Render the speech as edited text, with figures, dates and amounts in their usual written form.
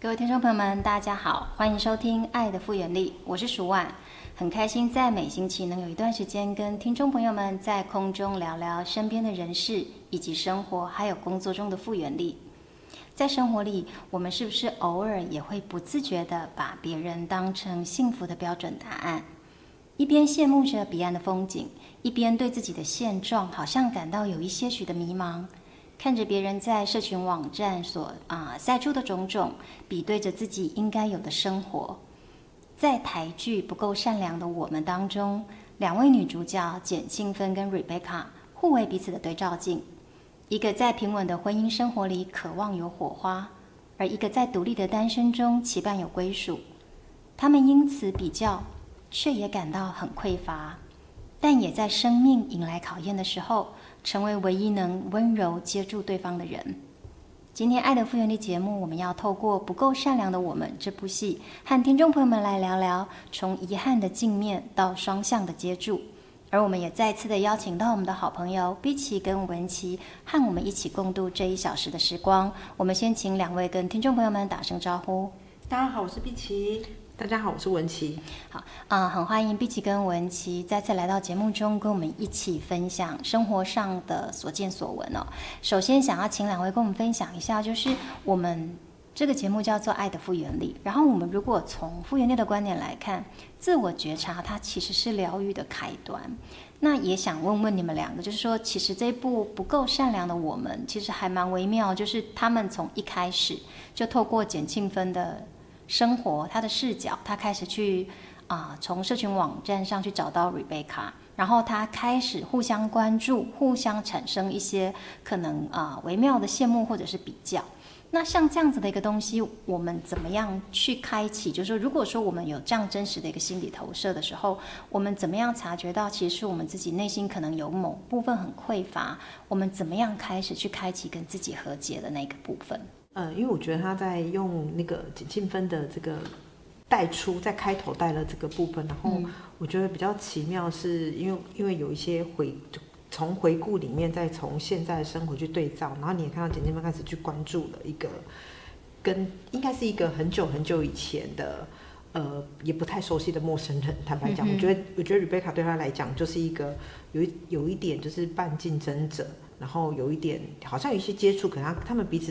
各位听众朋友们，大家好，欢迎收听《爱的复原力》，我是舒婉，很开心在每星期能有一段时间跟听众朋友们在空中聊聊身边的人事，以及生活还有工作中的复原力。在生活里，我们是不是偶尔也会不自觉地把别人当成幸福的标准答案？一边羡慕着彼岸的风景，一边对自己的现状好像感到有一些许的迷茫。看着别人在社群网站所晒出的种种，比对着自己应该有的生活。在台剧《不够善良的我们》当中，两位女主角简庆芬跟 Rebecca 互为彼此的对照镜，一个在平稳的婚姻生活里渴望有火花，而一个在独立的单身中期盼有归属。他们因此比较，却也感到很匮乏，但也在生命迎来考验的时候，成为唯一能温柔接住对方的人。今天爱的复原力节目，我们要透过《不够善良的我们》这部戏，和听众朋友们来聊聊从遗憾的镜面到双向的接住。而我们也再次的邀请到我们的好朋友碧琪跟文琪，和我们一起共度这1小时的时光。我们先请两位跟听众朋友们打声招呼。 大家好，我是碧琪。大家好，我是文琪。 好，很欢迎碧琪跟文琪再次来到节目中，跟我们一起分享生活上的所见所闻哦。首先，想要请两位跟我们分享一下，就是我们这个节目叫做《爱的复原力》，然后我们如果从复原力的观点来看，自我觉察它其实是疗愈的开端。那也想问问你们两个，就是说，其实这一部不够善良的我们，其实还蛮微妙，就是他们从一开始就透过简庆芬的生活，他的视角，他开始去从社群网站上去找到 Rebecca， 然后他开始互相关注，互相产生一些可能微妙的羡慕或者是比较。那像这样子的一个东西，我们怎么样去开启？就是说，如果说我们有这样真实的一个心理投射的时候，我们怎么样察觉到，其实是我们自己内心可能有某部分很匮乏？我们怎么样开始去开启跟自己和解的那个部分？ 因为我觉得他在用那个简庆芬的这个带出，在开头带了这个部分，然后我觉得比较奇妙是因为有一些从回顾里面，再从现在的生活去对照，然后你也看到简庆芬开始去关注了一个应该是一个很久很久以前的也不太熟悉的陌生人。坦白讲，我觉得 Rebecca 对他来讲就是一个有一点就是半竞争者，然后有一点好像有一些接触，可能他们彼此